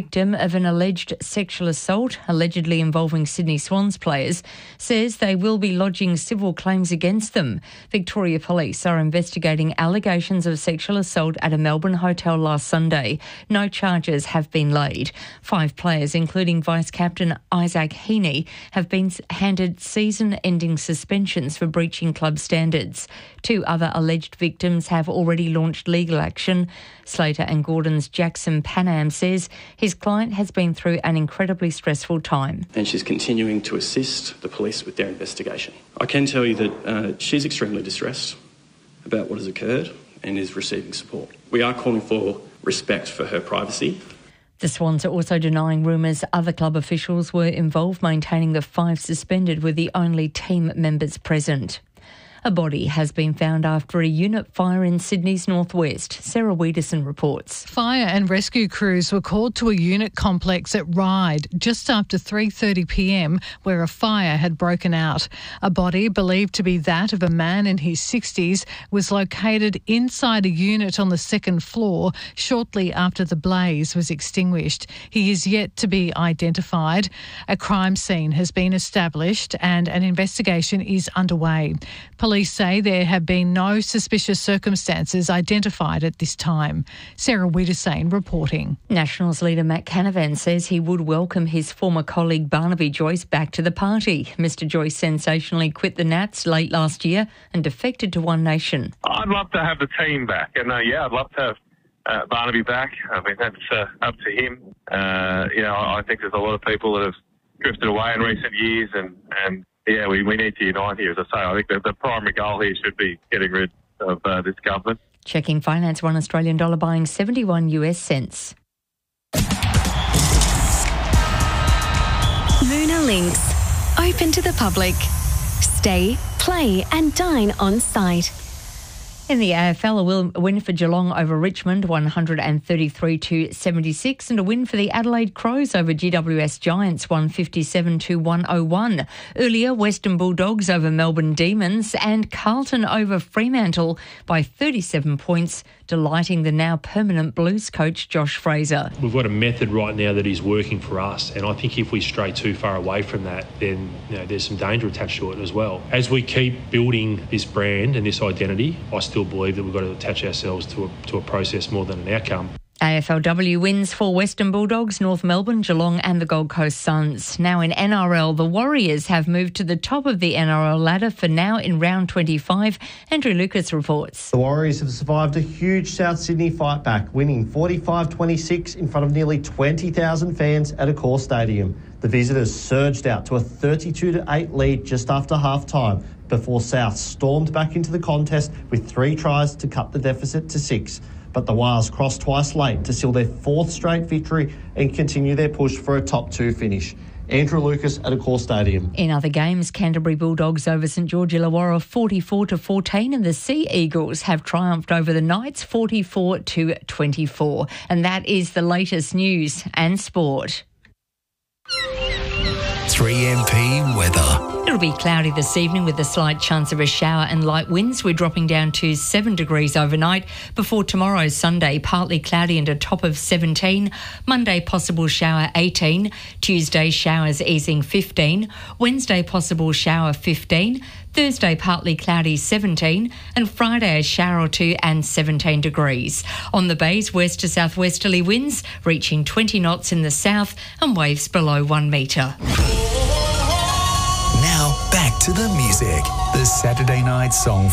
victim of an alleged sexual assault, allegedly involving Sydney Swans players, says they will be lodging civil claims against them. Victoria Police are investigating allegations of sexual assault at a Melbourne hotel last Sunday. No charges have been laid. 5 players, including Vice-Captain Isaac Heaney, have been handed season-ending suspensions for breaching club standards. 2 other alleged victims have already launched legal action. Slater and Gordon's Jackson Panam says his client has been through an incredibly stressful time. And she's continuing to assist the police with their investigation. I can tell you that she's extremely distressed about what has occurred and is receiving support. We are calling for respect for her privacy. The Swans are also denying rumours other club officials were involved, maintaining the 5 suspended were the only team members present. A body has been found after a unit fire in Sydney's northwest. Sarah Wiedison reports. Fire and rescue crews were called to a unit complex at Ryde just after 3:30 p.m, where a fire had broken out. A body believed to be that of a man in his 60s was located inside a unit on the 2nd floor shortly after the blaze was extinguished. He is yet to be identified. A crime scene has been established and an investigation is underway. Police say there have been no suspicious circumstances identified at this time. Sarah Wiedersane reporting. Nationals leader Matt Canavan says he would welcome his former colleague Barnaby Joyce back to the party. Mr Joyce sensationally quit the Nats late last year and defected to One Nation. I'd love to have the team back. And I'd love to have Barnaby back. I mean, that's up to him. I think there's a lot of people that have drifted away in recent years and we need to unite here. As I say, I think the primary goal here should be getting rid of this government. Checking finance, $1 Australian dollar buying 71 US cents. Moona Links. Open to the public. Stay, play and dine on site. In the AFL, a win for Geelong over Richmond, 133-76, and a win for the Adelaide Crows over GWS Giants, 157-101. Earlier, Western Bulldogs over Melbourne Demons and Carlton over Fremantle by 37 points, delighting the now permanent Blues coach Josh Fraser. We've got a method right now that is working for us, and I think if we stray too far away from that, then there's some danger attached to it as well. As we keep building this brand and this identity, I still believe that we've got to attach ourselves to a process more than an outcome. AFLW wins for Western Bulldogs, North Melbourne, Geelong and the Gold Coast Suns. Now in NRL, the Warriors have moved to the top of the NRL ladder for now in round 25. Andrew Lucas reports. The Warriors have survived a huge South Sydney fight back, winning 45-26 in front of nearly 20,000 fans at Accor Stadium. The visitors surged out to a 32-8 lead just after half-time before South stormed back into the contest with 3 tries to cut the deficit to 6. But the Wars crossed twice late to seal their 4th straight victory and continue their push for a top 2 finish. Andrew Lucas at Accor Stadium. In other games, Canterbury Bulldogs over St George Illawarra 44-14 and the Sea Eagles have triumphed over the Knights 44-24. And that is the latest news and sport. 3MP weather. It'll be cloudy this evening with a slight chance of a shower and light winds. We're dropping down to 7 degrees overnight. Before tomorrow, Sunday, partly cloudy and a top of 17. Monday, possible shower 18. Tuesday, showers easing 15. Wednesday, possible shower 15. Thursday, partly cloudy 17. And Friday, a shower or 2 and 17 degrees. On the bays, west to southwesterly winds reaching 20 knots in the south and waves below 1 metre. Now back to the music. The Saturday Night Song